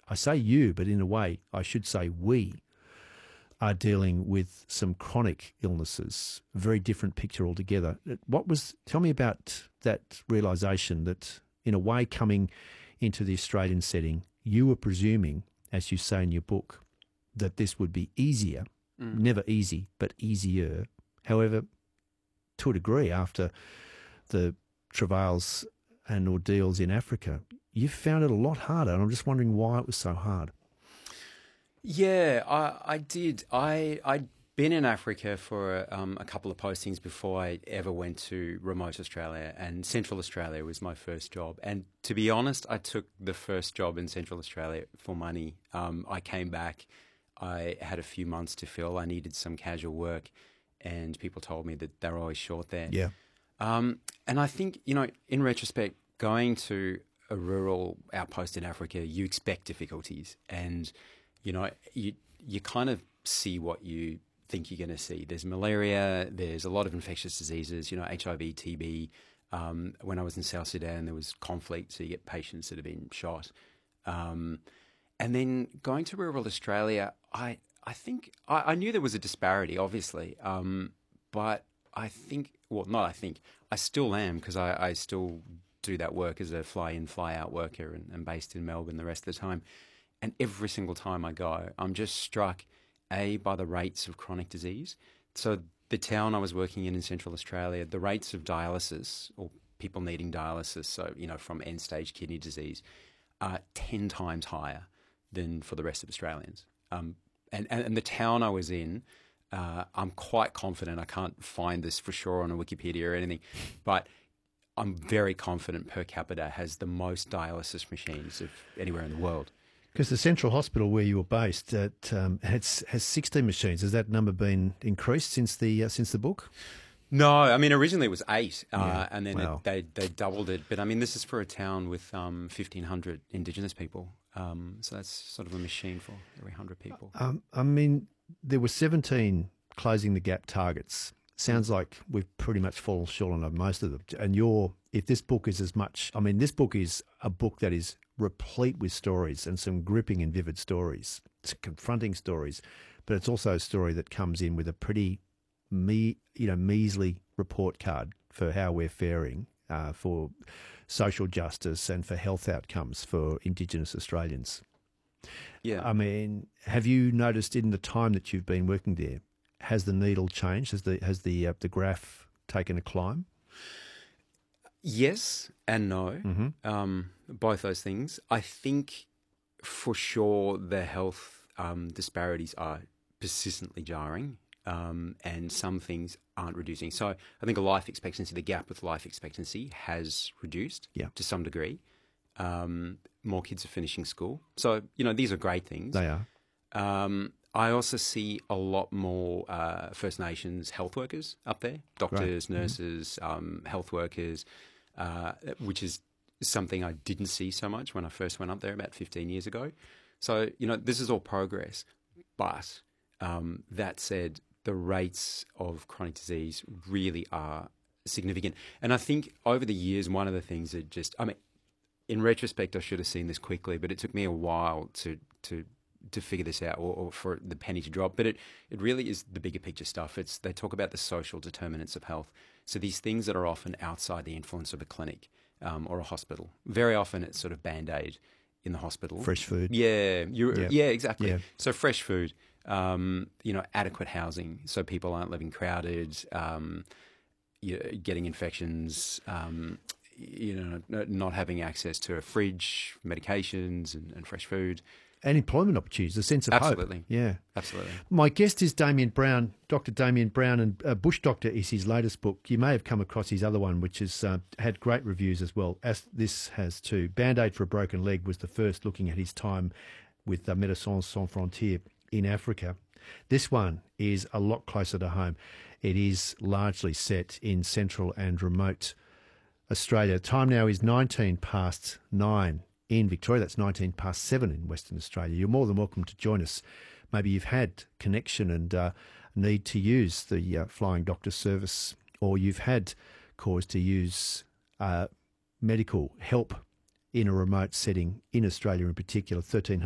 I say you, but in a way, I should say we are dealing with some chronic illnesses, a very different picture altogether. Tell me about that realisation that, in a way, coming into the Australian setting, you were presuming, as you say in your book, that this would be easier, never easy, but easier. However, to a degree, after the travails and ordeals in Africa, you found it a lot harder, and I'm just wondering why it was so hard. Yeah, I did. I'd been in Africa for a couple of postings before I ever went to remote Australia, and Central Australia was my first job. And to be honest, I took the first job in Central Australia for money. I came back. I had a few months to fill. I needed some casual work, and people told me that they were always short there. Yeah. And I think, in retrospect, going to a rural outpost in Africa, you expect difficulties, and you kind of see what you think you're going to see. There's malaria, there's a lot of infectious diseases, HIV, TB. When I was in South Sudan, there was conflict, so you get patients that have been shot. And then going to rural Australia, I think I knew there was a disparity, obviously, but I still am, because I still do that work as a fly-in, fly-out worker and based in Melbourne the rest of the time. And every single time I go, I'm just struck, by the rates of chronic disease. So the town I was working in Central Australia, the rates of dialysis, or people needing dialysis, so, from end-stage kidney disease, are 10 times higher than for the rest of Australians. And the town I was in, I'm quite confident, I can't find this for sure on a Wikipedia or anything, but I'm very confident per capita has the most dialysis machines of anywhere in the world. Because the Central Hospital where you were based has 16 machines. Has that number been increased since the book? No, I mean, originally it was 8, Yeah. and then Wow. they doubled it. But I mean, this is for a town with 1,500 Indigenous people. So that's sort of a machine for every 100 people. I mean, there were 17 closing the gap targets. Sounds like we've pretty much fallen short on most of them. And if this book is as much, I mean, this book is a book that is replete with stories, and some gripping and vivid stories. It's confronting stories, but it's also a story that comes in with a pretty measly report card for how we're faring for social justice and for health outcomes for Indigenous Australians. Yeah. I mean, have you noticed in the time that you've been working there, has the needle changed? Has the graph taken a climb? Yes and no. Mm-hmm. Both those things. I think for sure the health disparities are persistently jarring, and some things aren't reducing. So I think the gap with life expectancy has reduced to some degree. More kids are finishing school. So, these are great things. They are. I also see a lot more First Nations health workers up there, doctors, nurses, health workers, which is something I didn't see so much when I first went up there about 15 years ago. So, this is all progress. But that said, the rates of chronic disease really are significant. And I think over the years, one of the things that in retrospect, I should have seen this quickly, but it took me a while to figure this out, or for the penny to drop. But it really is the bigger picture stuff. They talk about the social determinants of health. So these things that are often outside the influence of a clinic or a hospital. Very often it's sort of Band-Aid in the hospital. Fresh food. Yeah, exactly. Yeah. So fresh food, adequate housing, so people aren't living crowded, getting infections, not having access to a fridge, medications and fresh food. And employment opportunities, a sense of Absolutely. hope. Yeah. Absolutely. My guest is Damien Brown, Dr. Damien Brown, and Bush Doctor is his latest book. You may have come across his other one, which has had great reviews as well, as this has too. Band-Aid for a Broken Leg was the first, looking at his time with Médecins Sans Frontières in Africa. This one is a lot closer to home. It is largely set in central and remote Australia. Time now is 9:19 in Victoria. That's 7:19 in Western Australia. You're more than welcome to join us. Maybe you've had connection and need to use the Flying Doctor service, or you've had cause to use medical help in a remote setting in Australia in particular. 1300